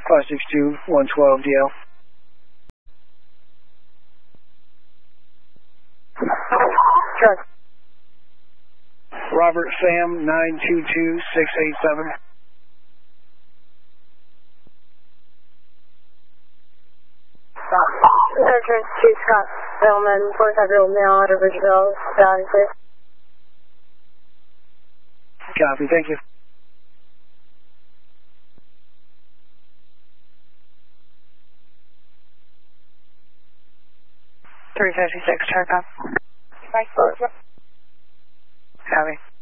562 112 DL. Check. Robert Sam 922687. Return to Scott Bellman, 45-year-old male out of Ridgeville, please. Copy, thank you. Three 56, check up. Copy.